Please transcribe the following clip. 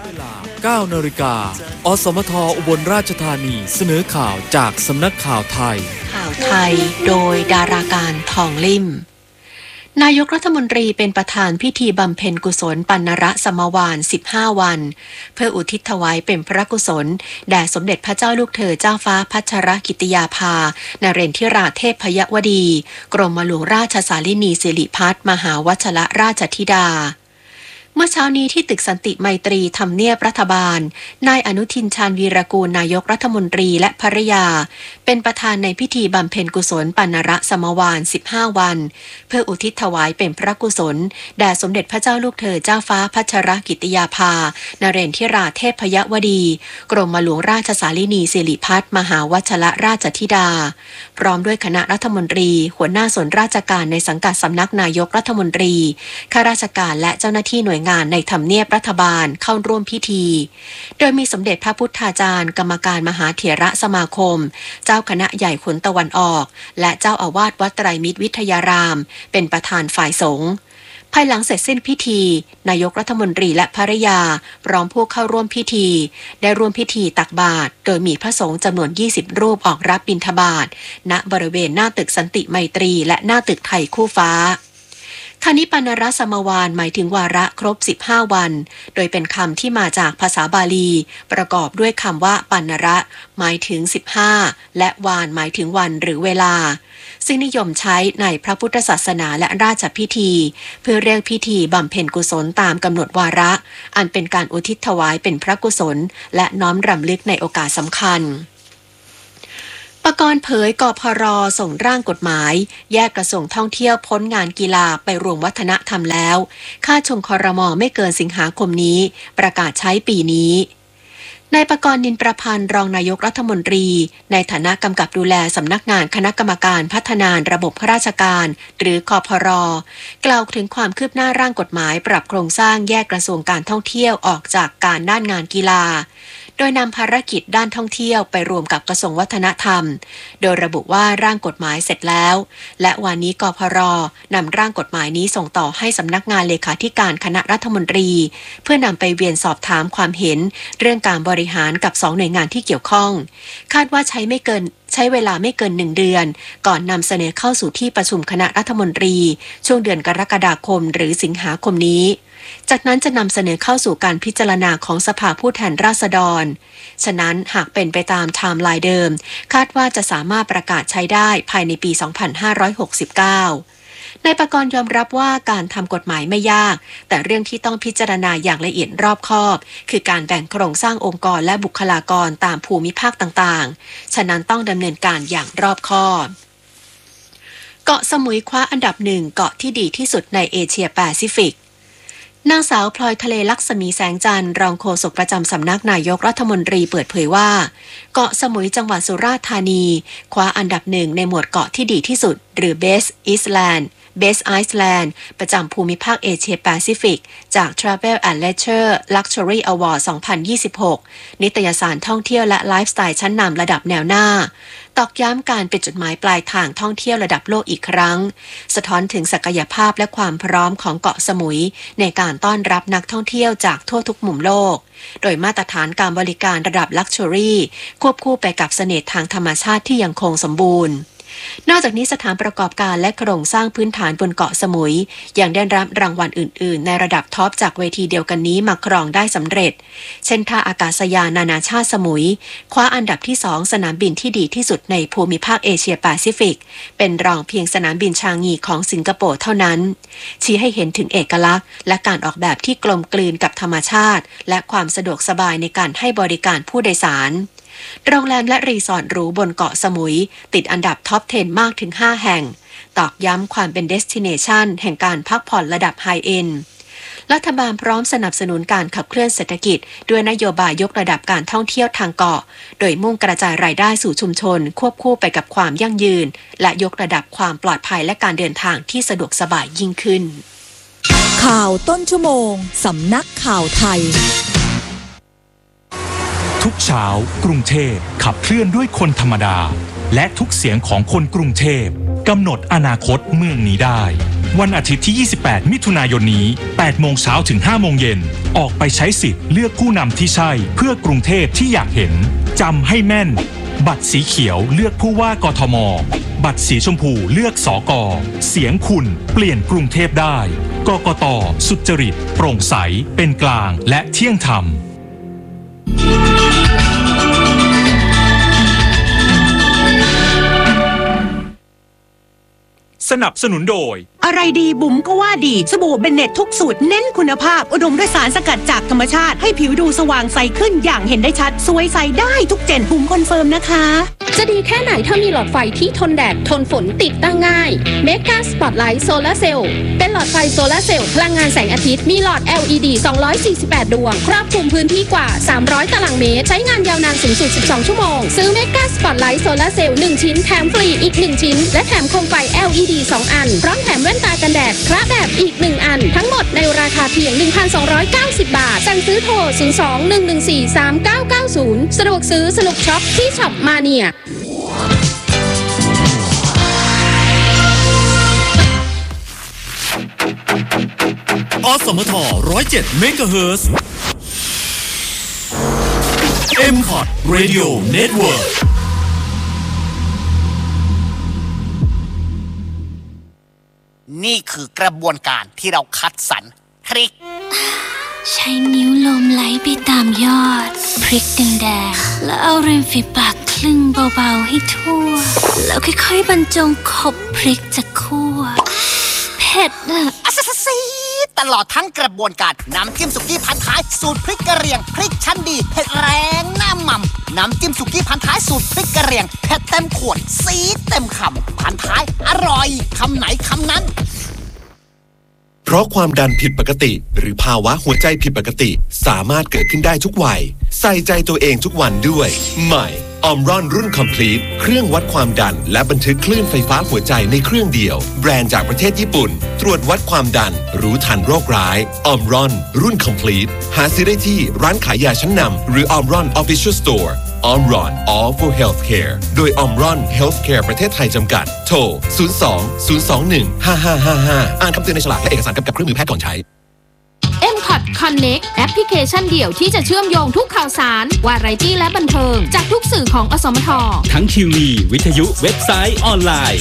เวลา 9 นาฬิกาอสมทอุบลราชธานีเสนอข่าวจากสำนักข่าวไทยข่าวไทยโดยดาราการทองลิ่มนายกรัฐมนตรีเป็นประธานพิธีบำเพ็ญกุศลปัณณระสมวาน15 วันเพื่ออุทิศถวายเป็นพระกุศลแด่สมเด็จพระเจ้าลูกเธอเจ้าฟ้าพัชรกิติยาภานเรนทิราเทพยวดีกรมหลวงราชสารินีสิริพัฒน์มหาวชรราชธิดาเมื่อเช้านี้ที่ตึกสันติไมตรีทำเนียบรัฐบาลนายอนุทินชาญวีรกูลนายกรัฐมนตรีและภริยาเป็นประธานในพิธีบำเพ็ญกุศลปัณณระสมวาน15 วันเพื่ออุทิศถวายเป็นพระกุศลแด่สมเด็จพระเจ้าลูกเธอเจ้าฟ้าพัชรกิติยาภานเรนทิราเทพยวดีกรมหลวงราชสารินีสิริพัฒน์มหาวชรราชธิดาพร้อมด้วยคณะรัฐมนตรีหัวหน้าส่วนราชการในสังกัดสำนักนายกรัฐมนตรีข้าราชการและเจ้าหน้าที่หน่วยงานในทำเนียบรัฐบาลเข้าร่วมพิธีโดยมีสมเด็จพระพุทธาจารย์กรรมการมหาเถระสมาคมเจ้าคณะใหญ่ขุนตะวันออกและเจ้าอาวาสวัดไตรมิตรวิทยารามเป็นประธานฝ่ายสงฆ์ภายหลังเสร็จสิ้นพิธีนายกรัฐมนตรีและภริยาพร้อมผู้เข้าร่วมพิธีได้ร่วมพิธีตักบาตรโดยมีพระสงฆ์จำนวน20 รูปออกรับบิณฑบาตณบริเวณหน้าตึกสันติไมตรีและหน้าตึกไทยคู่ฟ้าคณิปัณณระสมวานหมายถึงวาระครบ15 วันโดยเป็นคำที่มาจากภาษาบาลีประกอบด้วยคำว่าปัณณระหมายถึง15และวานหมายถึงวันหรือเวลาซึ่งนิยมใช้ในพระพุทธศาสนาและราชพิธีเพื่อเรียกพิธีบำเพ็ญกุศลตามกำหนดวาระอันเป็นการอุทิศถวายเป็นพระกุศลและน้อมรำลึกในโอกาสสำคัญปกรณ์เผยกพร.ส่งร่างกฎหมายแยกกระทรวงท่องเที่ยวพ้นงานกีฬาไปรวมวัฒนธรรมแล้วค่าชงครม.ไม่เกินสิงหาคมนี้ประกาศใช้ปีนี้นายปกรณ์นินประพันธ์รองนายกรัฐมนตรีในฐานะกำกับดูแลสำนักงานคณะกรรมการพัฒนาระบบข้าราชการหรือกพร.กล่าวถึงความคืบหน้าร่างกฎหมายปรับโครงสร้างแยกกระทรวงการท่องเที่ยวออกจากการด้านงานกีฬาโดยนำภารกิจด้านท่องเที่ยวไปรวมกับกระทรวงวัฒนธรรมโดยระบุว่าร่างกฎหมายเสร็จแล้วและวันนี้กพร.นำร่างกฎหมายนี้ส่งต่อให้สำนักงานเลขาธิการคณะรัฐมนตรีเพื่อนำไปเวียนสอบถามความเห็นเรื่องการบริหารกับ2 หน่วยงานที่เกี่ยวข้องคาดว่าใช้เวลาไม่เกิน1 เดือนก่อนนำเสนอเข้าสู่ที่ประชุมคณะรัฐมนตรีช่วงเดือนกรกฎาคมหรือสิงหาคมนี้จากนั้นจะนำเสนอเข้าสู่การพิจารณาของสภาผู้แทนราษฎรฉะนั้นหากเป็นไปตามไทม์ไลน์เดิมคาดว่าจะสามารถประกาศใช้ได้ภายในปี 2569 นายปกรณ์ยอมรับว่าการทำกฎหมายไม่ยากแต่เรื่องที่ต้องพิจารณาอย่างละเอียดรอบคอบคือการแบ่งโครงสร้างองค์กรและบุคลากรตามภูมิภาคต่างๆฉะนั้นต้องดำเนินการอย่างรอบคอบเกาะสมุยคว้าอันดับ1เกาะที่ดีที่สุดในเอเชียแปซิฟิกนางสาวพลอยทะเลลักษมีแสงจันทร์รองโฆษกประจำสำนักนายกรัฐมนตรีเปิดเผยว่าเกาะสมุยจังหวัดสุราษฎร์ธานีคว้าอันดับ1ในหมวดเกาะที่ดีที่สุดหรือ Best Island ประจำภูมิภาคเอเชียแปซิฟิกจาก Travel and Leisure Luxury Award 2026 นิตยสารท่องเที่ยวและไลฟ์สไตล์ชั้นนำระดับแนวหน้าตอกย้ำการเป็นจุดหมายปลายทางท่องเที่ยวระดับโลกอีกครั้งสะท้อนถึงศักยภาพและความพร้อมของเกาะสมุยในการต้อนรับนักท่องเที่ยวจากทั่วทุกมุมโลกโดยมาตรฐานการบริการระดับ Luxury ควบคู่ไปกับเสน่ห์ทางธรรมชาติที่ยังคงสมบูรณ์นอกจากนี้สถานประกอบการและโครงสร้างพื้นฐานบนเกาะสมุยยังได้รับรางวัลอื่นๆในระดับท็อปจากเวทีเดียวกันนี้มาครองได้สำเร็จเช่นท่าอากาศยานนานาชาติสมุยคว้าอันดับที่2สนามบินที่ดีที่สุดในภูมิภาคเอเชียแปซิฟิกเป็นรองเพียงสนามบินชางงีของสิงคโปร์เท่านั้นชี้ให้เห็นถึงเอกลักษณ์และการออกแบบที่กลมกลืนกับธรรมชาติและความสะดวกสบายในการให้บริการผู้โดยสารโรงแรมและรีสอร์ทหรูบนเกาะสมุยติดอันดับท็อป 10 มากถึง 5 แห่งตอกย้ำความเป็นเดสติเนชันแห่งการพักผ่อนระดับไฮเอ็นด์รัฐบาลพร้อมสนับสนุนการขับเคลื่อนเศรษฐกิจด้วยนโยบายยกระดับการท่องเที่ยวทางเกาะโดยมุ่งกระจายรายได้สู่ชุมชนควบคู่ไปกับความยั่งยืนและยกระดับความปลอดภัยและการเดินทางที่สะดวกสบายยิ่งขึ้นข่าวต้นชั่วโมงสำนักข่าวไทยทุกเช้ากรุงเทพขับเคลื่อนด้วยคนธรรมดาและทุกเสียงของคนกรุงเทพกำหนดอนาคตเมืองนี้ได้วันอาทิตย์ที่ 28 มิถุนายนนี้ 8 โมงเช้าถึง 5 โมงเย็น ออกไปใช้สิทธิ์เลือกผู้นำที่ใช่เพื่อกรุงเทพที่อยากเห็น จำให้แม่น บัตรสีเขียวเลือกผู้ว่ากทม บัตรสีชมพูเลือกสก.เสียงคุณเปลี่ยนกรุงเทพได้ กกต.สุจริต โปร่งใส เป็นกลาง และเที่ยงธรรมสนับสนุนโดยอะไรดีบุ๋มก็ว่าดีสบู่เบนเน็ตทุกสูตรเน้นคุณภาพอุดมด้วยสารสกัดจากธรรมชาติให้ผิวดูสว่างใสขึ้นอย่างเห็นได้ชัดสวยใสได้ทุกเจนบุ๋มคอนเฟิร์มนะคะจะดีแค่ไหนถ้ามีหลอดไฟที่ทนแดดทนฝนติดตั้งง่ายเมกาสปอตไลท์โซลาร์เซลล์เป็นหลอดไฟโซลาร์เซลล์พลังงานแสงอาทิตย์มีหลอด LED 248 ดวงครอบคลุมพื้นที่กว่า300ตารางเมตรใช้งานยาวนานสูงสุด12ชั่วโมงซื้อเมกาสปอตไลท์โซลาร์เซลล์1ชิ้นแถมฟรีอีก1ชิ้นและแถมโคมไฟ LED 2 อันพร้อมแถมแว่นตากันแดดคระแบบอีก1อันทั้งหมดในราคาเพียง 1,290 บาทสั่งซื้อโทร 02-114-3990 สะดวกซื้อสนุกช็อปที่ช็อปมาเนียอสมท107 เมกะเฮิรตซ์ M-Pod Radio Network นี่คือกระบวนการที่เราคัดสรรพริกใช้นิ้วลมไหลไปตามยอดพริกแดงๆแล้วเอาริมฝีปากคลึงเบาๆให้ทั่วแล้วค่อยๆบรรจงขบพริกจากคั่วเผ็ดอะซีตลอดทั้งกระบวนการน้ำจิ้มสุกี้พันท้ายสูตรพริกกะเหรี่ยงพริกชั้นดีเผ็ดแรงหน้าหม่ำน้ำจิ้มสุกี้พันท้ายสูตรพริกกะเหรี่ยงเผ็ดเต็มขวดซีดเต็มคำพันท้ายอร่อยคำไหนคำนั้นเพราะความดันผิดปกติหรือภาวะหัวใจผิดปกติสามารถเกิดขึ้นได้ทุกวัยใส่ใจตัวเองทุกวันด้วยใหม่ออมรอนรุ่น Complete เครื่องวัดความดันและบันทึกคลื่นไฟฟ้าหัวใจในเครื่องเดียวแบรนด์จากประเทศญี่ปุ่นตรวจวัดความดันรู้ทันโรคร้ายออมรอนรุ่น Complete หาซื้อได้ที่ร้านขายยาชั้นนำหรือออมรอน Official Store ออมรอน All for Healthcare โดยออมรอน Healthcare ประเทศไทยจำกัดโทร 02-021-5555 อ่านคำเตือนในฉลากและเอกสารกำกับเครื่องมือแพทย์ก่อนใช้ M-Pod Connect แอปพลิเคชันเดี่ยวที่จะเชื่อมโยงทุกข่าวสารวาไรตี้และบันเทิงจากทุกสื่อของอสมททั้งทีวีวิทยุเว็บไซต์ออนไลน์